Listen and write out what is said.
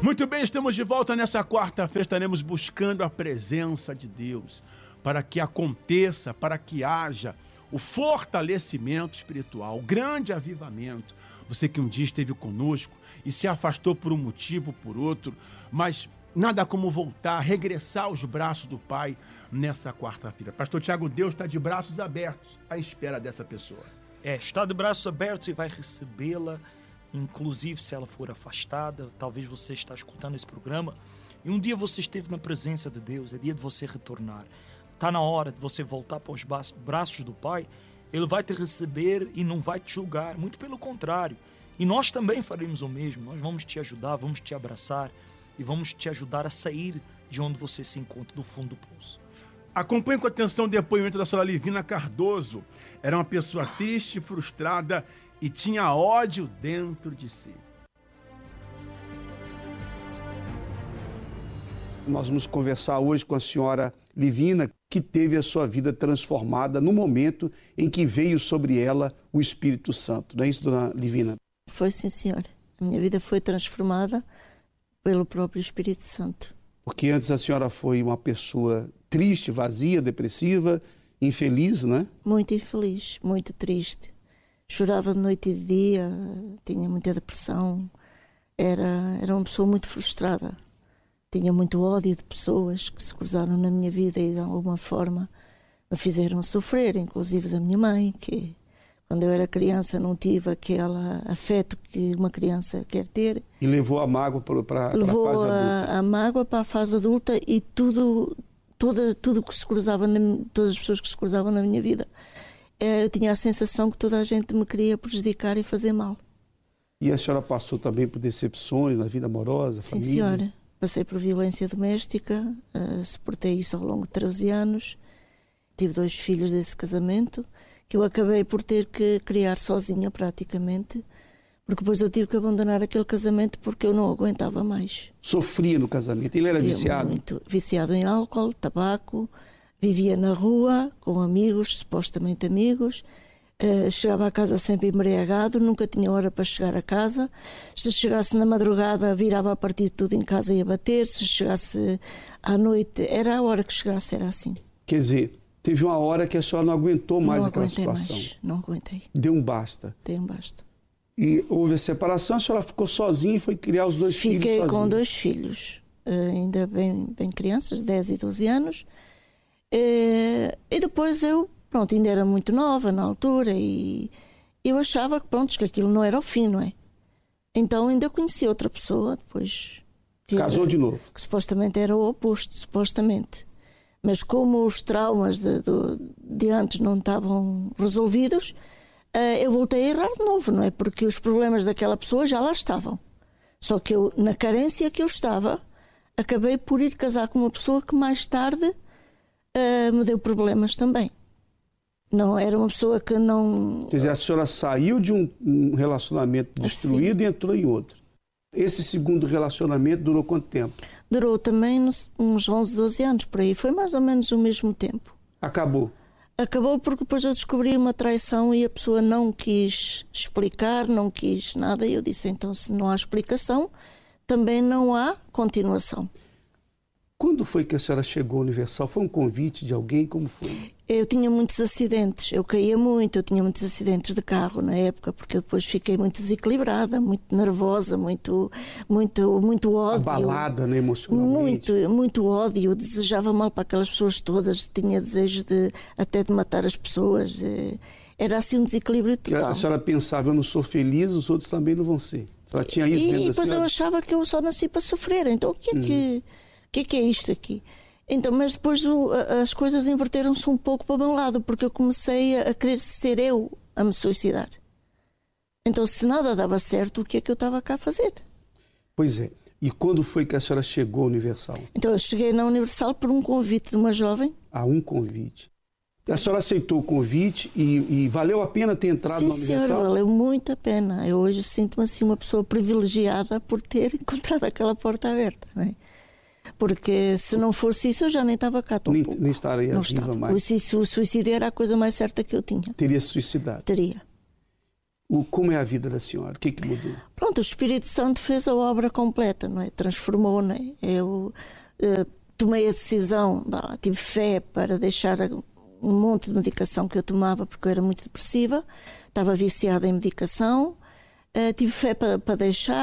Muito bem, estamos de volta nessa quarta-feira. Estaremos buscando a presença de Deus para que aconteça, para que haja o fortalecimento espiritual, o grande avivamento. Você que um dia esteve conosco e se afastou por um motivo ou por outro, mas nada como voltar, regressar aos braços do Pai nessa quarta-feira. Pastor Tiago, Deus está de braços abertos à espera dessa pessoa. Está de braços abertos e vai recebê-la. Inclusive, se ela for afastada, talvez você está escutando esse programa e um dia você esteve na presença de Deus, é dia de você retornar. Está na hora de você voltar para os braços do Pai. Ele vai te receber e não vai te julgar, muito pelo contrário. E nós também faremos o mesmo, nós vamos te ajudar, vamos te abraçar e vamos te ajudar a sair de onde você se encontra, do fundo do poço. Acompanhe com atenção o depoimento da senhora Livina Cardoso. Era uma pessoa triste, frustrada e tinha ódio dentro de si. Nós vamos conversar hoje com a senhora Livina, que teve a sua vida transformada no momento em que veio sobre ela o Espírito Santo. Não é isso, dona Livina? Foi, sim, senhora. A minha vida foi transformada pelo próprio Espírito Santo. Porque antes a senhora foi uma pessoa triste, vazia, depressiva, infeliz, né? Muito infeliz, muito triste. Chorava de noite e de dia, tinha muita depressão, era uma pessoa muito frustrada. Tinha muito ódio de pessoas que se cruzaram na minha vida e de alguma forma me fizeram sofrer, inclusive da minha mãe, que quando eu era criança não tive aquele afeto que uma criança quer ter. E levou a mágoa para a fase adulta. Levou a mágoa para a fase adulta e tudo que se cruzava, todas as pessoas que se cruzavam na minha vida. Eu tinha a sensação que toda a gente me queria prejudicar e fazer mal. E a senhora passou também por decepções na vida amorosa, Sim, família? senhora. Passei por violência doméstica, suportei isso ao longo de 13 anos. Tive 2 filhos desse casamento, que eu acabei por ter que criar sozinha praticamente, porque depois eu tive que abandonar aquele casamento porque eu não aguentava mais. Sofria no casamento? Ele era viciado? Muito viciado em álcool, tabaco, vivia na rua com amigos, supostamente amigos, chegava a casa sempre embriagado, nunca tinha hora para chegar a casa. Se chegasse na madrugada virava a partir de tudo em casa e a bater, se chegasse à noite, era a hora que chegasse, era assim. Quer dizer, teve uma hora que a senhora não aguentou mais aquela situação. Não aguentei. Deu um basta. Deu um basta. E houve a separação, a senhora ficou sozinha e foi criar os 2 filhos sozinha. Fiquei com 2 filhos, ainda bem crianças, 10 e 12 anos. E depois eu, ainda era muito nova na altura e eu achava que aquilo não era o fim, não é? Então ainda conheci outra pessoa depois. Casou de novo? Que supostamente era o oposto, supostamente. Mas como os traumas de antes não estavam resolvidos, eu voltei a errar de novo, não é? Porque os problemas daquela pessoa já lá estavam. Só que eu, na carência que eu estava, acabei por ir casar com uma pessoa que mais tarde me deu problemas também. Não era uma pessoa que não... Quer dizer, a senhora saiu de um relacionamento destruído e entrou em outro. Esse segundo relacionamento durou quanto tempo? Durou também uns 11, 12 anos, por aí. Foi mais ou menos o mesmo tempo. Acabou? Acabou porque depois eu descobri uma traição e a pessoa não quis explicar, não quis nada. E eu disse, então se não há explicação, também não há continuação. Quando foi que a senhora chegou ao Universal? Foi um convite de alguém? Como foi? Eu tinha muitos acidentes, eu caía muito, eu tinha muitos acidentes de carro na época, porque eu depois fiquei muito desequilibrada, muito nervosa, muito ódio. Abalada, né, emocionalmente? Muito ódio, eu desejava mal para aquelas pessoas todas, tinha desejo até de matar as pessoas, era assim um desequilíbrio total. A senhora pensava, eu não sou feliz, os outros também não vão ser. A senhora tinha isso dentro da depois senhora? Eu achava que eu só nasci para sofrer, então o que é isto aqui? Então, mas depois as coisas inverteram-se um pouco para o meu lado, porque eu comecei a querer ser eu a me suicidar. Então, se nada dava certo, o que é que eu estava cá a fazer? Pois é. E quando foi que a senhora chegou à Universal? Então, eu cheguei na Universal por um convite de uma jovem. Um convite. A senhora aceitou o convite e valeu a pena ter entrado na Universal? Sim, senhora, valeu muito a pena. Eu hoje sinto-me assim uma pessoa privilegiada por ter encontrado aquela porta aberta, não é? Porque se não fosse isso eu já nem estava cá tão pouco. Nem estaria viva mais. O suicídio era a coisa mais certa que eu tinha. Teria se suicidado? Teria. Como é a vida da senhora? O que mudou? Pronto, o Espírito Santo fez a obra completa, não é? Transformou, não é? Eu tomei a decisão, tive fé para deixar um monte de medicação que eu tomava, porque eu era muito depressiva, estava viciada em medicação, tive fé para deixar.